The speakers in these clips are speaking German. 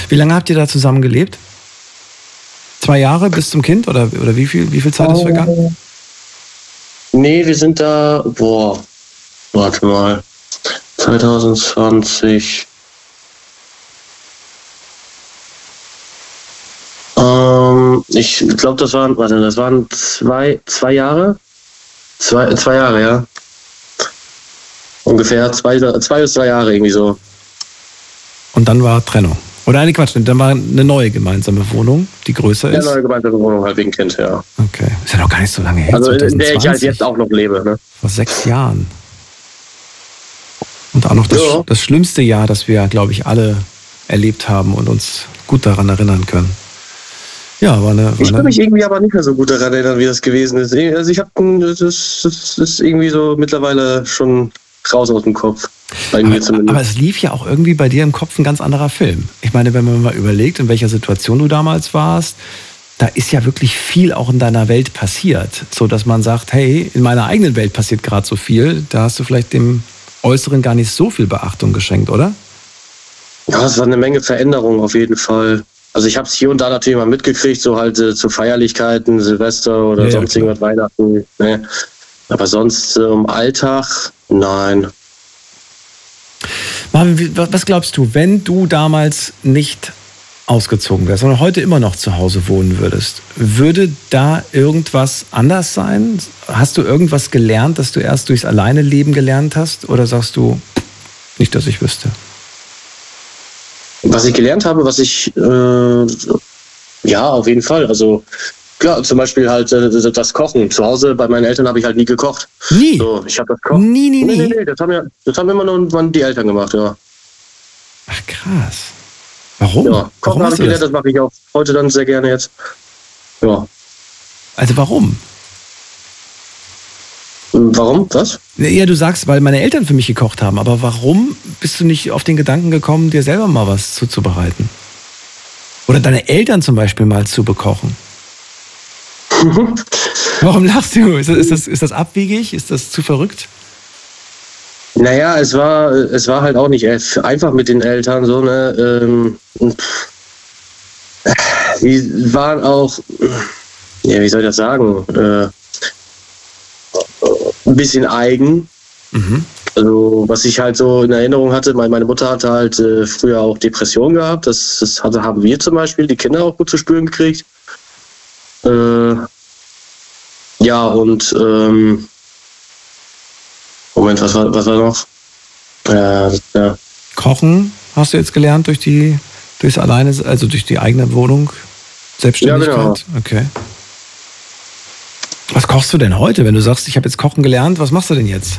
Wie lange habt ihr da zusammen gelebt? 2 Jahre bis zum Kind oder wie viel Zeit ist vergangen? Nee, wir sind da, warte mal, 2020. Ich glaube, das waren 2 Jahre. 2 Jahre, ja. Ungefähr 2 bis 3 Jahre irgendwie so. Und dann war Trennung. Oder dann war eine neue gemeinsame Wohnung, die größer ist. Ja, neue gemeinsame Wohnung halt wegen Kind, ja. Okay. Ist ja noch gar nicht so lange her. Also in der ich halt jetzt auch noch lebe, ne? Vor 6 Jahren. Und auch noch das schlimmste Jahr, das wir, glaube ich, alle erlebt haben und uns gut daran erinnern können. Ja, ich kann mich irgendwie aber nicht mehr so gut daran erinnern, wie das gewesen ist. Also das ist irgendwie so mittlerweile schon raus aus dem Kopf. Bei mir zumindest. Aber es lief ja auch irgendwie bei dir im Kopf ein ganz anderer Film. Ich meine, wenn man mal überlegt, in welcher Situation du damals warst, da ist ja wirklich viel auch in deiner Welt passiert. So, dass man sagt, hey, in meiner eigenen Welt passiert gerade so viel, da hast du vielleicht dem Äußeren gar nicht so viel Beachtung geschenkt, oder? Ja, es war eine Menge Veränderung auf jeden Fall. Also ich habe es hier und da natürlich mal mitgekriegt, so halt zu Feierlichkeiten, Silvester oder sonst irgendwas, Weihnachten. Ne? Aber sonst im Alltag, nein. Marvin, was glaubst du, wenn du damals nicht ausgezogen wärst, sondern heute immer noch zu Hause wohnen würdest, würde da irgendwas anders sein? Hast du irgendwas gelernt, das du erst durchs Alleineleben gelernt hast? Oder sagst du, nicht, dass ich wüsste? Was ich gelernt habe, ja, auf jeden Fall. Also klar, zum Beispiel halt das Kochen. Zu Hause bei meinen Eltern habe ich halt nie gekocht. Nie? So, ich habe das Kochen. Nie. Nee, das haben immer nur die Eltern gemacht, ja. Ach krass. Warum? Ja, Kochen habe ich gelernt, das mache ich auch heute dann sehr gerne jetzt. Ja. Also warum? Warum? Was? Ja, du sagst, weil meine Eltern für mich gekocht haben. Aber warum bist du nicht auf den Gedanken gekommen, dir selber mal was zuzubereiten? Oder deine Eltern zum Beispiel mal zu bekochen? Warum lachst du? Ist das abwegig? Ist das zu verrückt? Naja, es war halt auch nicht einfach mit den Eltern, so, ne? Die waren auch, ja, wie soll ich das sagen? Ein bisschen eigen. Mhm. Also, was ich halt so in Erinnerung hatte, meine Mutter hatte halt früher auch Depressionen gehabt. Das haben wir zum Beispiel, die Kinder auch gut zu spüren gekriegt. Ja, und Moment, was war noch? Ja. Kochen hast du jetzt gelernt durch die eigene Wohnung? Selbstständigkeit? Ja, genau. Okay. Was kochst du denn heute, wenn du sagst, ich habe jetzt Kochen gelernt? Was machst du denn jetzt?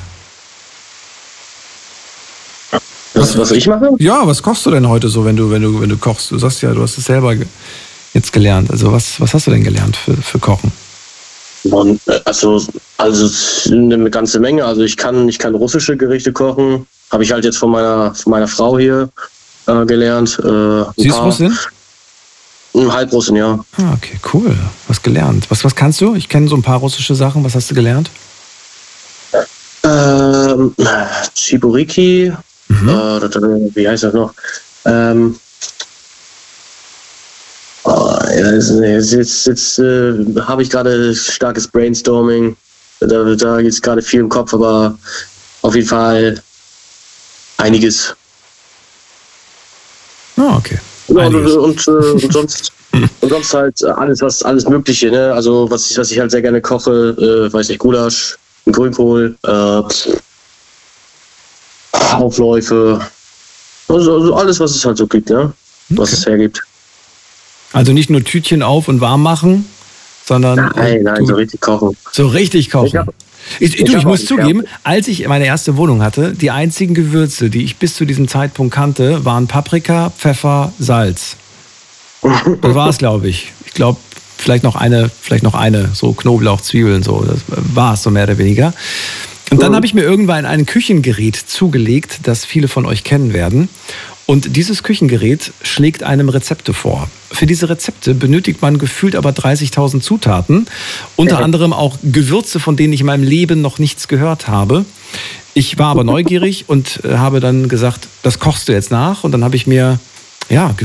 Was ich mache? Ja, was kochst du denn heute so, wenn du kochst? Du sagst ja, du hast es selber jetzt gelernt. Also was hast du denn gelernt für Kochen? Also eine ganze Menge. Also ich kann russische Gerichte kochen. Habe ich halt jetzt von meiner Frau hier gelernt. Sie ist Russin? Halbrussin, ja. Ah, okay, cool. Was gelernt. Was kannst du? Ich kenne so ein paar russische Sachen. Was hast du gelernt? Chiburiki. Wie heißt das noch? Jetzt habe ich gerade starkes Brainstorming. Da geht es gerade viel im Kopf, aber auf jeden Fall einiges. Ah, okay. Und sonst halt alles Mögliche, ne? Also was ich halt sehr gerne koche, weiß nicht, Gulasch, Grünkohl, Aufläufe, also alles, was es halt so gibt, ne? Was es hergibt. Also nicht nur Tütchen auf und warm machen, sondern... Nein, so richtig kochen. So richtig kochen. Ich muss zugeben, als ich meine erste Wohnung hatte, die einzigen Gewürze, die ich bis zu diesem Zeitpunkt kannte, waren Paprika, Pfeffer, Salz. Das war es, glaube ich. Ich glaube, vielleicht noch eine, so Knoblauch, Zwiebeln, so. Das war es so mehr oder weniger. Und dann habe ich mir irgendwann ein Küchengerät zugelegt, das viele von euch kennen werden. Und dieses Küchengerät schlägt einem Rezepte vor. Für diese Rezepte benötigt man gefühlt aber 30.000 Zutaten. Unter anderem auch Gewürze, von denen ich in meinem Leben noch nichts gehört habe. Ich war aber neugierig und habe dann gesagt, das kochst du jetzt nach. Und dann habe ich mir